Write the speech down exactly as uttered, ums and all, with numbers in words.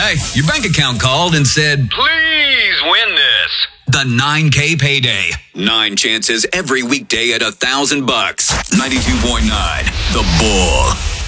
Hey, your bank account called and said, "Please win this." The nine K payday. Nine chances every weekday at a thousand bucks. ninety-two point nine, The Bull.